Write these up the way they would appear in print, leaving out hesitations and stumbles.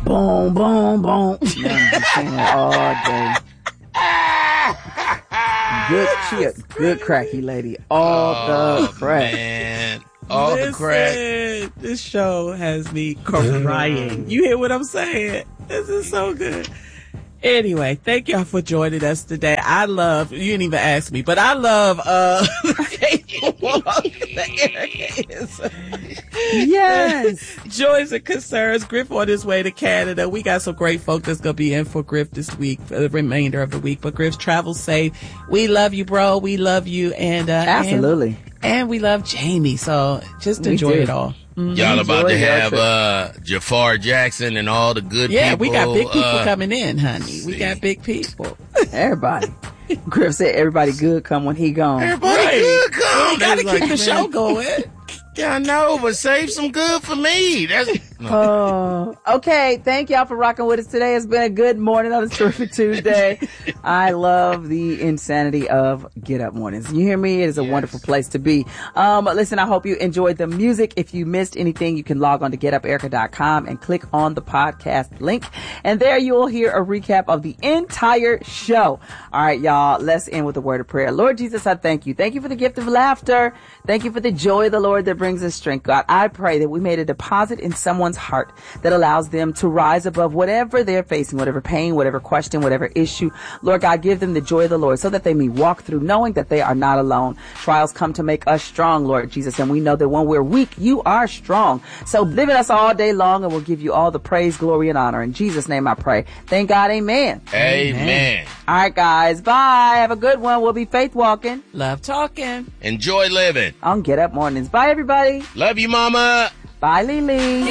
boom, boom, boom. Man, I'm saying that all day. She a good cracky lady. All the crack. Man. All the crack. This show has me crying. You hear what I'm saying? This is so good. Anyway, thank y'all for joining us today. I love, you didn't even ask me, but I love, Yes. Joys and concerns. Griff on his way to Canada. We got some great folk that's going to be in for Griff this week, for the remainder of the week. But Griff, travel safe. We love you, bro. We love you. And, absolutely. And we love Jamie. So just enjoy it all. Mm-hmm. Y'all about to have Jafar Jackson and all the good people. Yeah, we got big people coming in, honey. We got big people. Everybody. Griff said everybody good come when he gone. Everybody good come. We gotta keep the show going. Yeah, I know, but save some good for me. Okay. Thank y'all for rocking with us today. It's been a good morning on this terrific Tuesday. I love the insanity of Get Up Mornings. You hear me? It is a wonderful place to be. Listen, I hope you enjoyed the music. If you missed anything, you can log on to getuperica.com and click on the podcast link. And there you will hear a recap of the entire show. All right, y'all, let's end with a word of prayer. Lord Jesus, I thank you. Thank you for the gift of laughter. Thank you for the joy of the Lord that brings us strength. God, I pray that we made a deposit in someone's heart that allows them to rise above whatever they're facing, whatever pain, whatever question, whatever issue. Lord God, give them the joy of the Lord so that they may walk through knowing that they are not alone. Trials come to make us strong, Lord Jesus, and we know that when we're weak, you are strong. So live in us all day long, and we'll give you all the praise, glory, and honor. In Jesus' name I pray. Thank God, amen. Amen. All right, guys, bye. Have a good one. We'll be faith walking. Love talking. Enjoy living. On Get Up Mornings. Bye, everybody. Love you, Mama. Bye, Lily.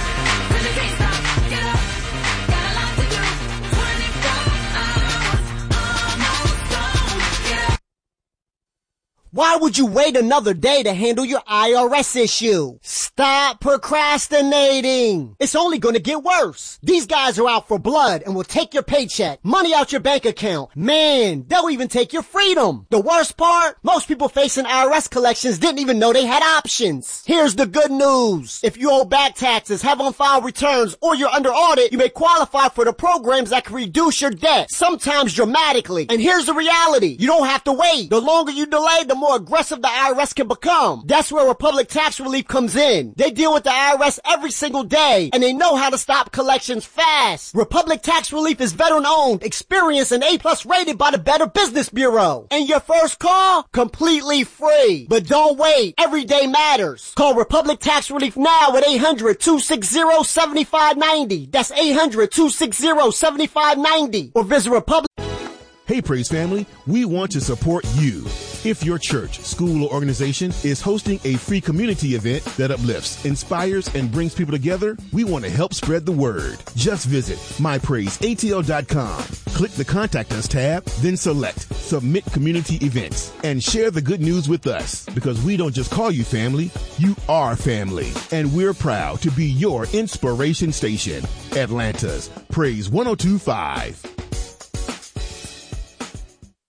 Why would you wait another day to handle your IRS issue? Stop procrastinating. It's only going to get worse. These guys are out for blood and will take your paycheck, money out your bank account. Man, they'll even take your freedom. The worst part? Most people facing IRS collections didn't even know they had options. Here's the good news. If you owe back taxes, have on-file returns, or you're under audit, you may qualify for the programs that can reduce your debt, sometimes dramatically. And here's the reality. You don't have to wait. The longer you delay, the more aggressive the IRS can become. That's where Republic Tax Relief comes in. They deal with the IRS every single day, and they know how to stop collections fast. Republic Tax Relief is veteran-owned, experienced, and A+ rated by the Better Business Bureau. And your first call? Completely free. But don't wait. Every day matters. Call Republic Tax Relief now at 800-260-7590. That's 800-260-7590. Or visit Republic. Hey, Praise family, we want to support you. If your church, school, or organization is hosting a free community event that uplifts, inspires, and brings people together, we want to help spread the word. Just visit mypraiseatl.com. Click the Contact Us tab, then select Submit Community Events, and share the good news with us. Because we don't just call you family, you are family. And we're proud to be your inspiration station. Atlanta's Praise 102.5.